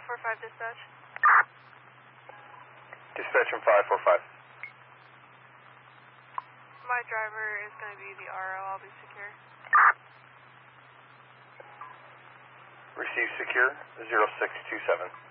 545 dispatch. Dispatch from 545. My driver is going to be the RO. I'll be secure. Receive secure 0627.